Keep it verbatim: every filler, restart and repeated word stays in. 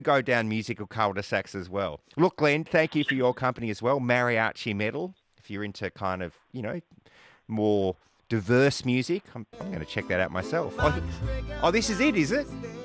go down musical cul-de-sacs as well. Look, Glenn, thank you for your company as well. Mariachi Metal, if you're into kind of, you know, more diverse music, I'm, I'm going to check that out myself. Oh, oh, this is it, is it?